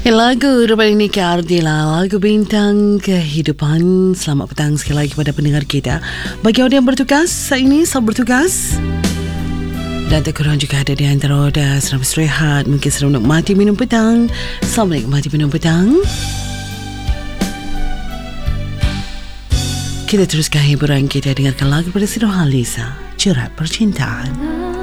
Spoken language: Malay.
Lagu daripada Niki Ardila, lagu Bintang Kehidupan. Selamat petang sekali lagi kepada pendengar kita. Bagi orang yang bertugas, saat ini selamat bertugas. Dan tak kurang juga ada di antara anda sedang beristirahat, mungkin sedang menikmati minum petang. Selamat menikmati minum petang. Kita teruskan hiburan kita, dengarkan lagu daripada Siti Nurhaliza, Jerat Percintaan.